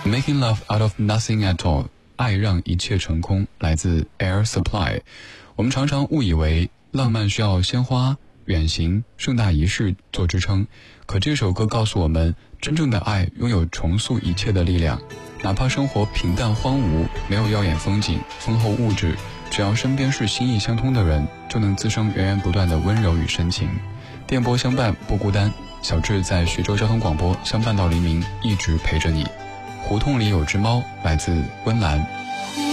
Making love out of nothing at all， 爱让一切成空，来自 Air Supply。 我们常常误以为浪漫需要鲜花、远行、盛大仪式做支撑，可这首歌告诉我们，真正的爱拥有重塑一切的力量。哪怕生活平淡荒芜，没有耀眼风景、丰厚物质，只要身边是心意相通的人，就能滋生源源不断的温柔与深情。电波相伴不孤单，小智在徐州交通广播相伴到黎明，一直陪着你。胡同里有只猫，来自温岚。